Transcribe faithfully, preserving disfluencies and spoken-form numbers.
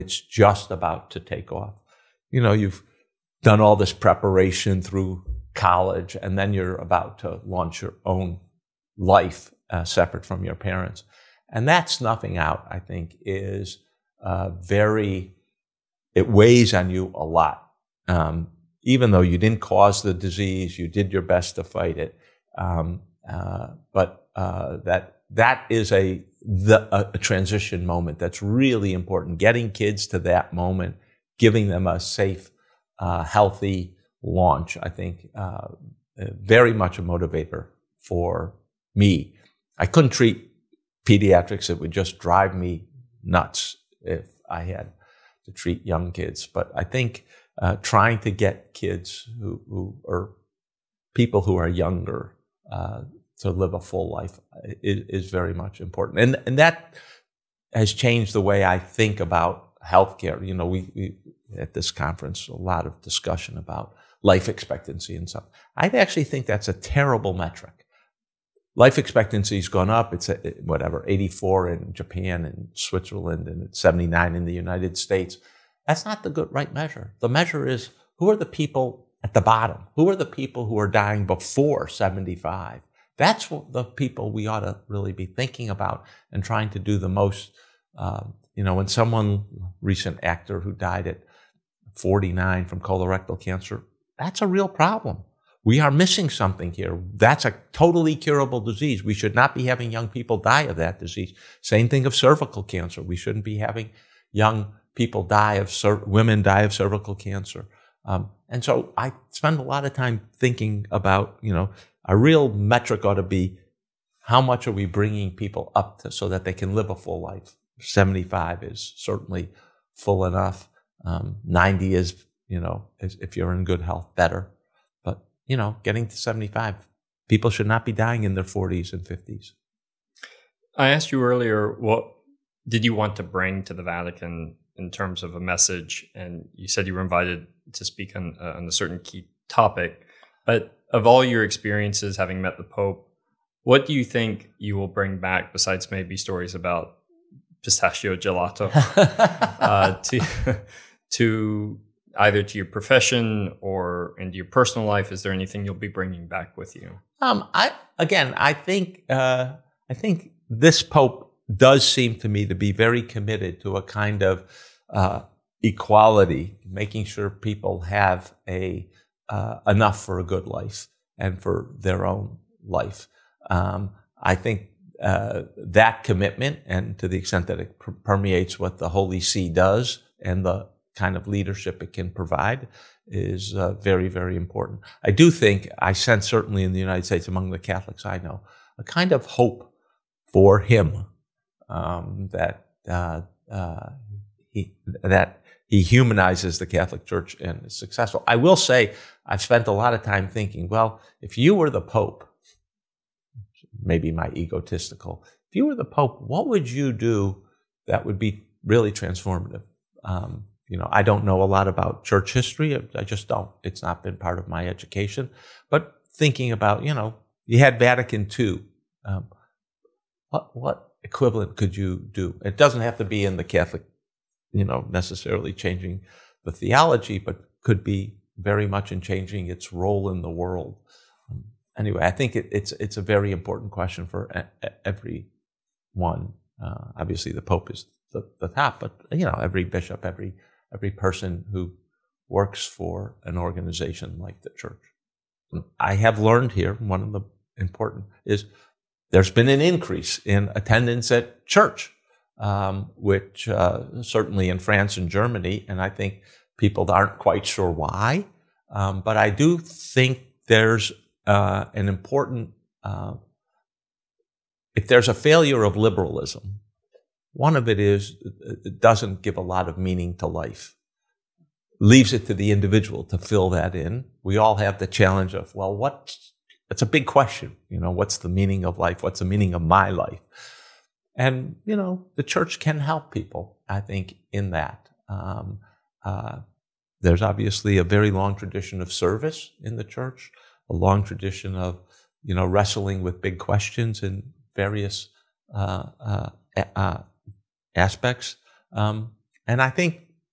it's just about to take off. You know, you've done all this preparation through college, and then you're about to launch your own life uh, separate from your parents. And that snuffing out, I think, is uh, very, it weighs on you a lot. Um, even though you didn't cause the disease, you did your best to fight it. Um, uh, but uh, that that is a, the, a, a transition moment that's really important. Getting kids to that moment, giving them a safe, uh, healthy launch, I think, uh, very much a motivator for me. I couldn't treat pediatrics. It would just drive me nuts if I had to treat young kids. But I think uh, trying to get kids who, who are people who are younger uh, to live a full life is, is very much important. And, and that has changed the way I think about healthcare. You know, we, we at this conference, a lot of discussion about life expectancy and stuff. I actually think that's a terrible metric. Life expectancy's gone up. It's, whatever, eighty-four in Japan and Switzerland, and it's seventy-nine in the United States. That's not the good right measure. The measure is, who are the people at the bottom? Who are the people who are dying before seventy-five? That's what the people we ought to really be thinking about and trying to do the most. Uh, you know, when someone, recent actor who died at forty-nine from colorectal cancer, that's a real problem. We are missing something here. That's a totally curable disease. We should not be having young people die of that disease. Same thing of cervical cancer. We shouldn't be having young people die of, cer- women die of cervical cancer. Um, and so I spend a lot of time thinking about, you know, a real metric ought to be, how much are we bringing people up to so that they can live a full life? seventy-five is certainly full enough. Um, ninety is, you know, is, if you're in good health, better. But, you know, getting to seventy-five, people should not be dying in their forties and fifties. I asked you earlier, what did you want to bring to the Vatican in terms of a message? And you said you were invited to speak on, uh, on a certain key topic. But of all your experiences having met the Pope, what do you think you will bring back, besides maybe stories about pistachio gelato, uh, to, to either to your profession or into your personal life? Is there anything you'll be bringing back with you? Um, I again, I think uh, I think this Pope does seem to me to be very committed to a kind of uh, equality, making sure people have a uh, enough for a good life and for their own life. Um, I think uh, that commitment, and to the extent that it per- permeates what the Holy See does and the kind of leadership it can provide, is uh, very, very important. I do think, I sense certainly in the United States among the Catholics I know, a kind of hope for him um, that uh, uh, he that he humanizes the Catholic Church and is successful. I will say, I've spent a lot of time thinking, well, if you were the Pope, maybe my egotistical, if you were the Pope, what would you do that would be really transformative? Um, You know, I don't know a lot about church history. I just don't. It's not been part of my education. But thinking about, you know, you had Vatican Two. Um, what what equivalent could you do? It doesn't have to be in the Catholic, you know, necessarily changing the theology, but could be very much in changing its role in the world. Um, anyway, I think it, it's it's a very important question for a, a, everyone. Uh, obviously, the Pope is the, the top, but you know, every bishop, every every person who works for an organization like the church. I have learned here, one of the important is there's been an increase in attendance at church, um, which uh, certainly in France and Germany, and I think people aren't quite sure why, um, but I do think there's uh, an important, uh, if there's a failure of liberalism, one of it is it doesn't give a lot of meaning to life. Leaves it to the individual to fill that in. We all have the challenge of, well, what? It's a big question. You know, what's the meaning of life? What's the meaning of my life? And, you know, the church can help people, I think, in that. Um, uh, there's obviously a very long tradition of service in the church, a long tradition of, you know, wrestling with big questions in various uh, uh, uh, aspects. Um, And I think